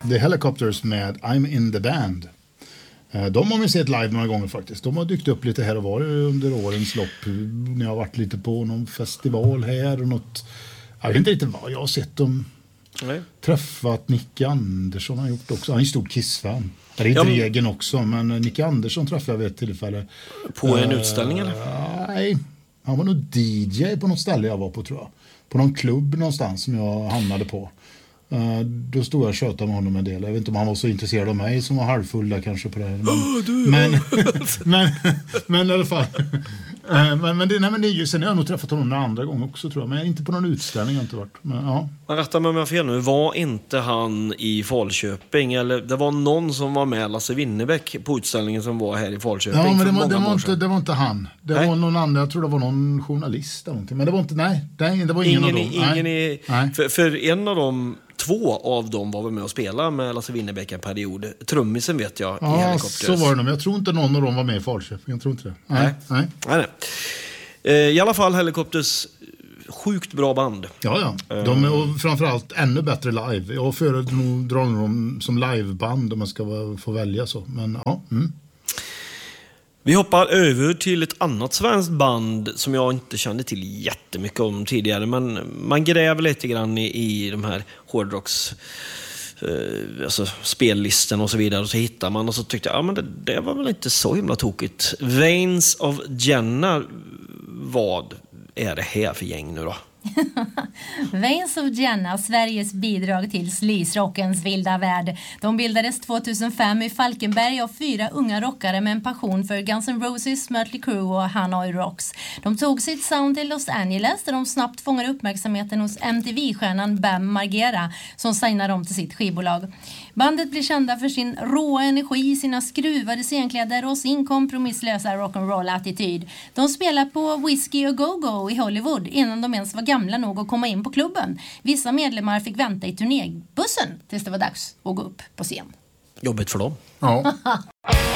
The Helicopters med I'm in the band. De har man sett live några gånger faktiskt. De har dykt upp lite här och var under årens lopp. När jag har varit lite på någon festival här och något. Jag vet inte riktigt vad jag har sett dem. Nej. Träffat Nicke Andersson har gjort också. Han är en stor Kiss-fan. Det är inte regeln också, men Nicke Andersson träffade jag vid ett tillfälle. På en utställning eller? Nej, han var nog DJ på något ställe jag var på tror jag. På någon klubb någonstans som jag hamnade på. Då stod jag och tjötade med honom en del. Jag vet inte om han var så intresserad av mig som var halvfull där kanske på det. Men i alla fall. Men det är ju, sen har jag nog träffat honom några andra gånger också tror jag. Men inte på någon utställning har jag inte varit. Men, ja. Man rättar mig om jag har fel nu. Var inte han i Falköping? Eller det var någon som var med Lasse Winnerbäck på utställningen som var här i Falköping. Ja, men det var inte han. Det var någon annan. Jag tror det var någon journalist eller någonting. Men det var inte, nej. Det var ingen av dem. För en av dem, 2 av dem var väl med och spela med Lasse Winnerbäck en period. Trummisen vet jag i Helicopters. Så var det nog. Jag tror inte någon av dem var med i Falköping. Jag tror inte det. Nej. I alla fall Helicopters, sjukt bra band. Ja. De är framförallt ännu bättre live. Jag föredrar dem som liveband om man ska få välja så. Men ja. Vi hoppar över till ett annat svenskt band som jag inte kände till jättemycket om tidigare. Men man gräver lite grann i de här hårdrocks alltså spellisten och så vidare. Och så hittar man och så tyckte jag men det var väl inte så himla tokigt. Veins of Jenna, vad är det här för gäng nu då? Veins of Jenna, Sveriges bidrag till sleaze-rockens vilda värld. De bildades 2005 i Falkenberg av 4 unga rockare med en passion för Guns N' Roses, Mötley Crüe och Hanoi Rocks. De tog sitt sound till Los Angeles där de snabbt fångade uppmärksamheten hos MTV-stjärnan Bam Margera som signade dem till sitt skivbolag. Bandet blir kända för sin råa energi, sina skruvade scenkläder och sin kompromisslösa rock'n'roll-attityd. De spelar på Whiskey och Go-Go i Hollywood innan de ens var gamla nog att komma in på klubben. Vissa medlemmar fick vänta i turnébussen tills det var dags att gå upp på scen. Jobbigt för dem. Ja.